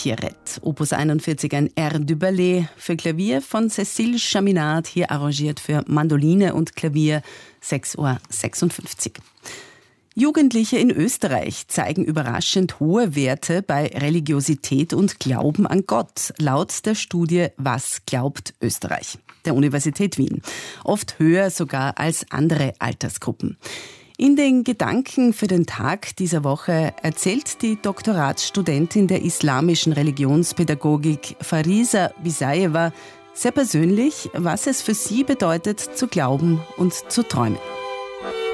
Pierrette, Opus 41, ein Air du Ballet für Klavier von Cécile Chaminade, hier arrangiert für Mandoline und Klavier, 6:56 Uhr. Jugendliche in Österreich zeigen überraschend hohe Werte bei Religiosität und Glauben an Gott, laut der Studie Was glaubt Österreich? Der Universität Wien. Oft höher sogar als andere Altersgruppen. In den Gedanken für den Tag dieser Woche erzählt die Doktoratsstudentin der islamischen Religionspädagogik Fariza Bisaeva sehr persönlich, was es für sie bedeutet, zu glauben und zu träumen.